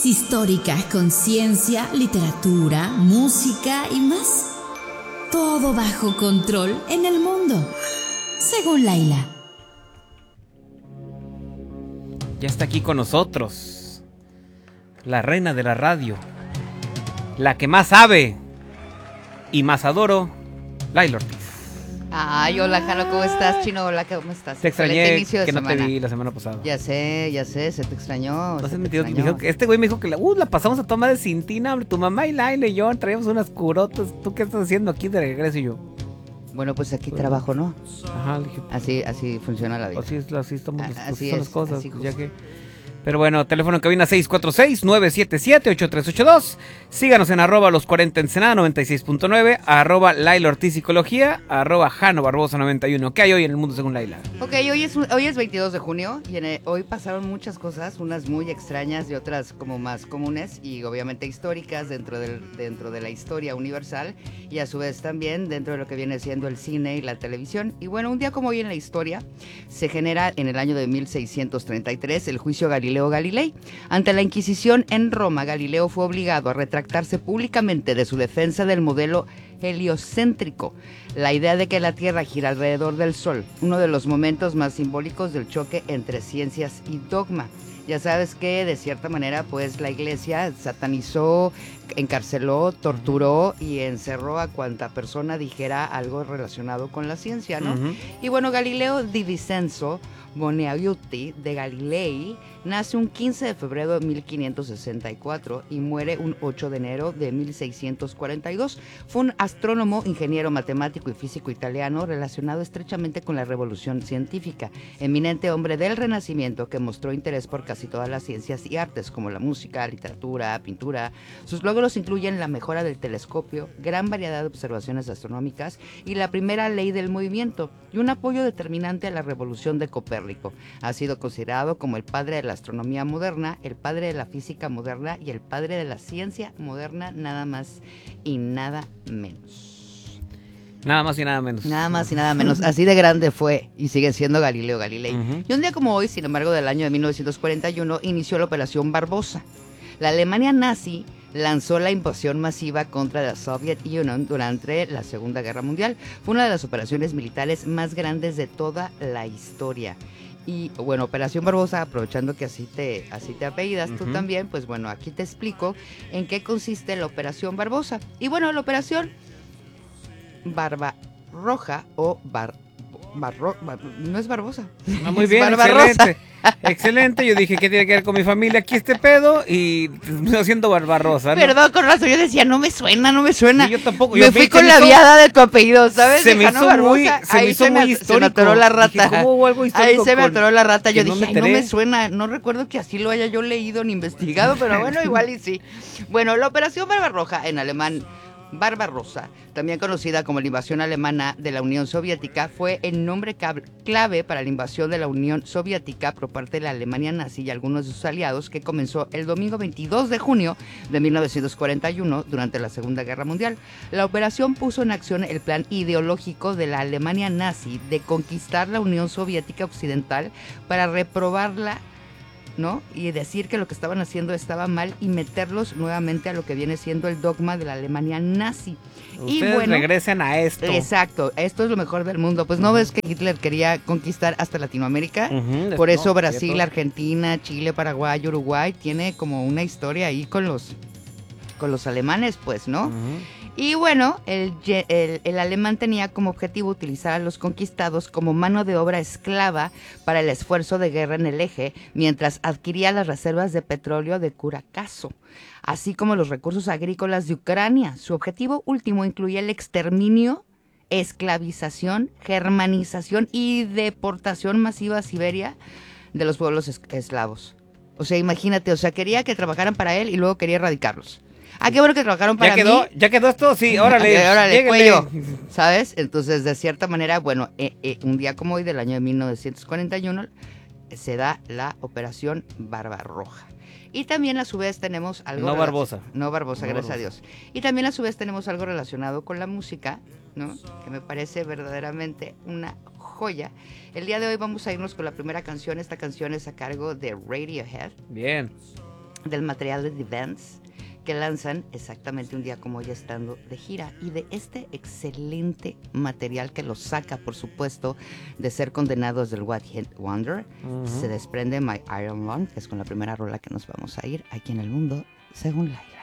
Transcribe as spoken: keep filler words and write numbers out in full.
Histórica, con ciencia, literatura, música y más. Todo bajo control en el mundo, según Laila. Ya está aquí con nosotros la reina de la radio, la que más sabe y más adoro, Laila Ortiz. Ay, hola, Jano, ¿cómo estás? Chino, hola, ¿cómo estás? Te extrañé, inicio de que no semana. te vi la semana pasada. Ya sé, ya sé, se te extrañó. No se sé, te me dijo- me extrañó. dijo que- este güey me dijo que la, uh, la pasamos a tomar de Cintina, tu mamá y Laila y yo traíamos unas curotas. ¿Tú qué estás haciendo aquí de regreso? Y yo, Bueno, pues aquí trabajo, ¿no? ajá, le dije, Así, así funciona la vida. así, es, así, estamos, A- así así son es, las cosas. así Ya justo. que... Pero bueno, teléfono en cabina seis cuatro seis, nueve siete siete, ocho tres ocho dos. Síganos en arroba los cuarenta Ensenada noventa y seis punto nueve, arroba Laila Ortiz Psicología, arroba Jano Barbosa noventa y uno. ¿Qué hay hoy en el mundo según Laila? Ok, hoy es, hoy es veintidós de junio y en el- hoy pasaron muchas cosas, unas muy extrañas y otras como más comunes y obviamente históricas dentro, del, dentro de la historia universal y a su vez también dentro de lo que viene siendo el cine y la televisión. Y bueno, un día como hoy en la historia se genera en el año de mil seiscientos treinta y tres el juicio Galileo Galilei. Ante la Inquisición en Roma, Galileo fue obligado a retractarse públicamente de su defensa del modelo heliocéntrico, la idea de que la Tierra gira alrededor del Sol, uno de los momentos más simbólicos del choque entre ciencias y dogma. Ya sabes que de cierta manera pues la iglesia satanizó, encarceló, torturó y encerró a cuanta persona dijera algo relacionado con la ciencia, ¿no? Ujú. Y bueno, Galileo di Vincenzo Buonaiuti de Galilei nace un quince de febrero de mil quinientos sesenta y cuatro y muere un ocho de enero de mil seiscientos cuarenta y dos. Fue un astrónomo, ingeniero matemático y físico italiano relacionado estrechamente con la revolución científica, eminente hombre del Renacimiento que mostró interés por casi todas las ciencias y artes como la música, literatura, pintura. Sus logros incluyen la mejora del telescopio, gran variedad de observaciones astronómicas y la primera ley del movimiento y un apoyo determinante a la revolución de Copérnico. Ha sido considerado como el padre de la astronomía moderna, el padre de la física moderna y el padre de la ciencia moderna, nada más y nada menos. Nada más y nada menos. Nada más y nada menos. Así de grande fue y sigue siendo Galileo Galilei. Ujú. Y un día como hoy, sin embargo, del año de mil novecientos cuarenta y uno, inició la Operación Barbosa. La Alemania nazi lanzó la invasión masiva contra la Soviet Union durante la Segunda Guerra Mundial. Fue una de las operaciones militares más grandes de toda la historia. Y bueno, Operación Barbosa, aprovechando que así te, así te apellidas tú Ujú. también, pues bueno, aquí te explico en qué consiste la Operación Barbosa. Y bueno, la Operación Barbarroja o Bar, Barro, Bar- no es Barbosa. Ah, muy es bien, Barbarossa. excelente. Excelente, yo dije que tiene que ver con mi familia aquí este pedo y terminó haciendo Barbarossa, ¿no? Perdón, con razón, yo decía, no me suena, no me suena. Sí, yo tampoco. Me yo fui vi- con se la me hizo- viada de tu apellido, ¿sabes? Se me Lejano hizo Barbosa. muy, se Ahí me hizo se muy me, histórico. se me atoró la rata. Dije, ¿cómo hubo algo histórico Ahí se me con- atoró la rata. Yo que no dije, me "Ay, no me enteré"? suena, no recuerdo que así lo haya yo leído ni investigado, pero bueno, igual y sí. Bueno, la Operación Barbarroja, en alemán Barbarossa, también conocida como la invasión alemana de la Unión Soviética, fue el nombre cab- clave para la invasión de la Unión Soviética por parte de la Alemania nazi y algunos de sus aliados, que comenzó el domingo veintidós de junio de mil novecientos cuarenta y uno durante la Segunda Guerra Mundial. La operación puso en acción el plan ideológico de la Alemania nazi de conquistar la Unión Soviética Occidental para reprobarla, ¿no? Y decir que lo que estaban haciendo estaba mal y meterlos nuevamente a lo que viene siendo el dogma de la Alemania nazi. Ustedes y bueno, regresen a esto. exacto, esto es lo mejor del mundo. Pues no ves que Hitler quería conquistar hasta Latinoamérica. Ujú, Por eso no, Brasil, cierto. Argentina, Chile, Paraguay, Uruguay tiene como una historia ahí con los con los alemanes, pues, ¿no? Ujú. Y bueno, el, ye- el, el alemán tenía como objetivo utilizar a los conquistados como mano de obra esclava para el esfuerzo de guerra en el eje, mientras adquiría las reservas de petróleo de Curacaso, así como los recursos agrícolas de Ucrania. Su objetivo último incluía el exterminio, esclavización, germanización y deportación masiva a Siberia de los pueblos es- eslavos. O sea, imagínate, o sea, quería que trabajaran para él y luego quería erradicarlos. Ah, qué bueno que trabajaron para ¿Ya quedó? mí. ¿Ya quedó esto? Sí, órale. Ok, órale, lléguenle. cuello, ¿sabes? Entonces, de cierta manera, bueno, eh, eh, un día como hoy del año de mil novecientos cuarenta y uno eh, se da la Operación Barbarroja. Y también a su vez tenemos algo... No relac- Barbosa. No Barbosa, No gracias Barbosa. a Dios. Y también a su vez tenemos algo relacionado con la música, ¿no? Que me parece verdaderamente una joya. El día de hoy vamos a irnos con la primera canción. Esta canción es a cargo de Radiohead. Bien. del material de The Vents, que lanzan exactamente un día como hoy estando de gira, y de este excelente material que los saca, por supuesto, de ser condenados del What Hit Wonder, uh-huh. se desprende My Iron Lung, que es con la primera rola que nos vamos a ir aquí en el mundo según Laila.